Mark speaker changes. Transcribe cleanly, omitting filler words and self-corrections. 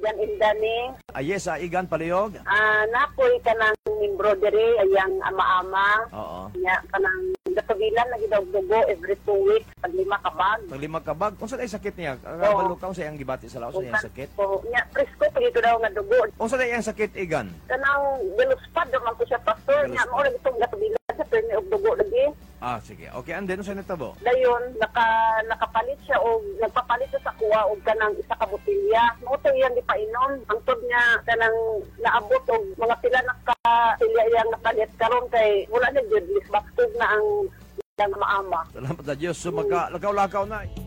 Speaker 1: yan indani.
Speaker 2: Yes, Igan Palihog.
Speaker 1: Napoy ka ng embroidery, ayang ama-ama.
Speaker 2: Oo.
Speaker 1: Nya, kanang gatubilan na gidawdugo every 2 weeks, pag 5 kabag.
Speaker 2: Pag 5 kabag, kung saan ay sakit niya?
Speaker 1: Oo.
Speaker 2: Balukaw sa iyang gibati sa laos, sa iyang sakit?
Speaker 1: So, nya, presko, pag ito daw nga dugo.
Speaker 2: Kung saan ay iyang sakit, Igan?
Speaker 1: Kanang galuspad, naman ko siya, pastor. Nya, mo lang itong gatubilan sa permi og dugo lagi.
Speaker 2: Sige. Okay, and then, saan natabo?
Speaker 1: Dayon, nakapalit siya o nagpapalit siya sa kuwa o kanang isa ka botilya. Moto yan di pa inom. Ang tod niya kanang naabot o mga pila nakatilya yang napalit karon kay wala na jud lisbaktog na ang maama.
Speaker 2: Salamat sa Diyos. So, magka-lakaw-lakaw na.